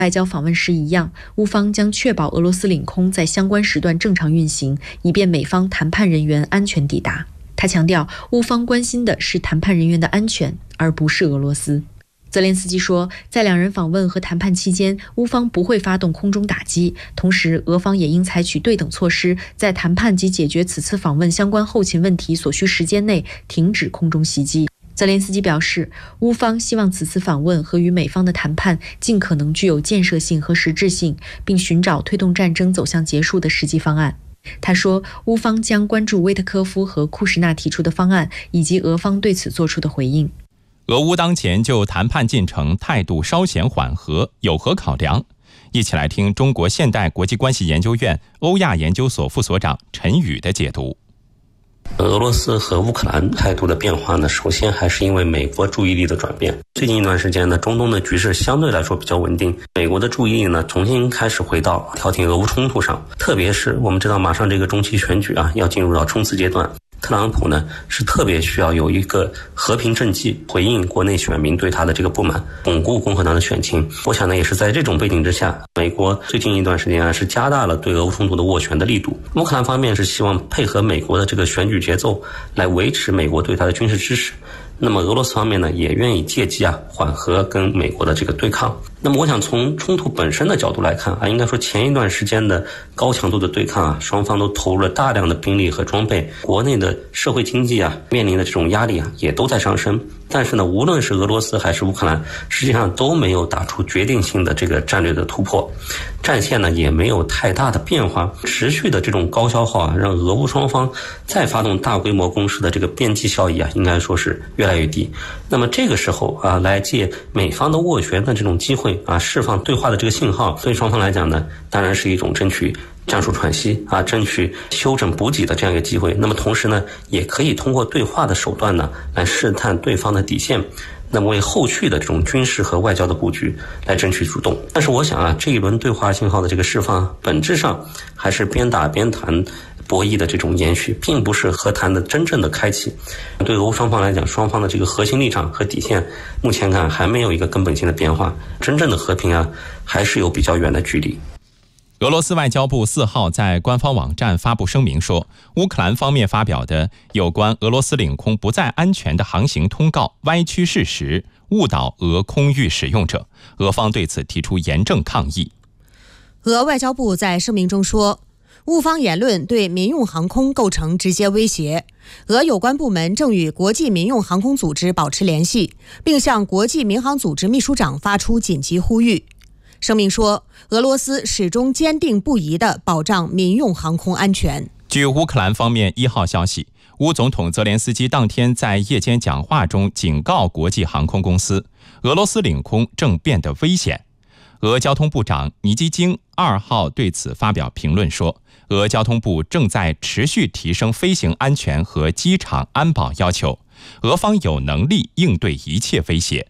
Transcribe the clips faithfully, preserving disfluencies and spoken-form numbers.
外交访问时一样，乌方将确保俄罗斯领空在相关时段正常运行，以便美方谈判人员安全抵达。他强调，乌方关心的是谈判人员的安全，而不是俄罗斯。泽连斯基说，在两人访问和谈判期间，乌方不会发动空中打击，同时俄方也应采取对等措施，在谈判及解决此次访问相关后勤问题所需时间内停止空中袭击。泽连斯基表示，乌方希望此次访问和与美方的谈判尽可能具有建设性和实质性，并寻找推动战争走向结束的实际方案。他说，乌方将关注威特科夫和库什纳提出的方案，以及俄方对此做出的回应。 俄乌当前就谈判进程态度稍显缓和，有何考量？一起来听中国现代国际关系研究院欧亚研究所副所长陈宇的解读。 俄罗斯和乌克兰态度的变化呢，首先还是因为美国注意力的转变。最近一段时间呢，中东的局势相对来说比较稳定，美国的注意力呢重新开始回到调停俄乌冲突上。特别是我们知道，马上这个中期选举啊，要进入到冲刺阶段。特朗普呢是特别需要有一个和平政绩，回应国内选民对他的这个不满，巩固共和党的选情。我想呢，也是在这种背景之下，美国最近一段时间啊是加大了对俄乌冲突的斡旋的力度。乌克兰方面是希望配合美国的这个选举节奏，来维持美国对他的军事支持。那么俄罗斯方面呢，也愿意借机啊缓和跟美国的这个对抗。那么我想从冲突本身的角度来看啊，应该说前一段时间的高强度的对抗啊，双方都投入了大量的兵力和装备，国内的社会经济啊面临的这种压力啊也都在上升。但是呢，无论是俄罗斯还是乌克兰，实际上都没有打出决定性的这个战略的突破，战线呢也没有太大的变化，持续的这种高消耗啊，让俄乌双方再发动大规模攻势的这个边际效益啊，应该说是越来越低。那么这个时候啊，来借美方的斡旋的这种机会啊，释放对话的这个信号，对双方来讲呢，当然是一种争取战术喘息啊，争取休整补给的这样一个机会。那么同时呢，也可以通过对话的手段呢，来试探对方的底线，那么为后续的这种军事和外交的布局来争取主动。但是我想啊，这一轮对话信号的这个释放，本质上还是边打边谈博弈的这种延续，并不是和谈的真正的开启。对俄乌双方来讲，双方的这个核心立场和底线，目前看还没有一个根本性的变化，真正的和平啊，还是有比较远的距离。 俄罗斯外交部四号在官方网站发布声明说，乌克兰方面发表的有关俄罗斯领空不再安全的航行通告歪曲事实，误导俄空域使用者，俄方对此提出严正抗议。 俄外交部在声明中说，乌方言论对民用航空构成直接威胁，俄有关部门正与国际民用航空组织保持联系，并向国际民航组织秘书长发出紧急呼吁。声明说，俄罗斯始终坚定不移地保障民用航空安全。 据乌克兰方面一号消息，乌总统泽连斯基当天在夜间讲话中警告国际航空公司，俄罗斯领空正变得危险。俄交通部长尼基京二号对此发表评论说，俄交通部正在持续提升飞行安全和机场安保要求，俄方有能力应对一切威胁。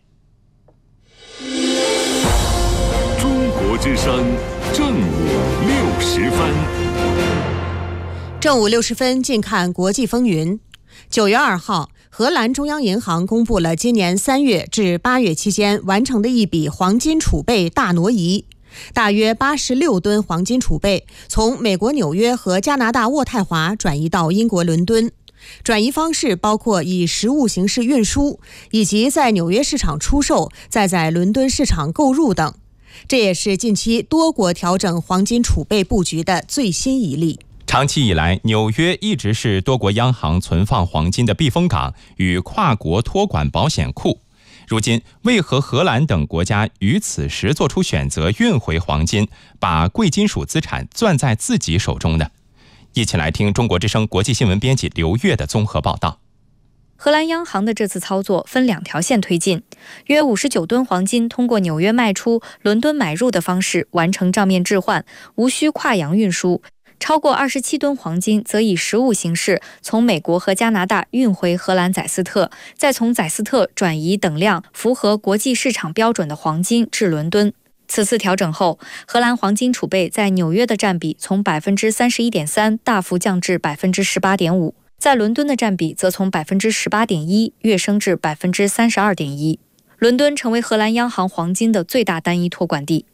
中国之声正午六十分。 正午六十分，近看国际风云。九月二号，荷兰中央银行公布了今年三月至八月期间完成的一笔黄金储备大挪移，大约八十六吨黄金储备从美国纽约和加拿大渥太华转移到英国伦敦。转移方式包括以实物形式运输，以及在纽约市场出售，再在伦敦市场购入等。这也是近期多国调整黄金储备布局的最新一例。 长期以来，纽约一直是多国央行存放黄金的避风港与跨国托管保险库。如今，为何荷兰等国家于此时做出选择，运回黄金，把贵金属资产攥在自己手中呢？一起来听中国之声国际新闻编辑刘越的综合报道。 荷兰央行的这次操作分两条线推进，约五十九吨黄金通过纽约卖出、伦敦买入的方式完成账面置换，无需跨洋运输。超过二十七吨黄金则以实物形式从美国和加拿大运回荷兰载斯特，再从载斯特转移等量符合国际市场标准的黄金至伦敦。此次调整后，荷兰黄金储备在纽约的占比从 百分之三十一点三 大幅降至 百分之十八点五， 在伦敦的占比则从 百分之十八点一 跃升至 百分之三十二点一。伦敦成为荷兰央行黄金的最大单一托管地。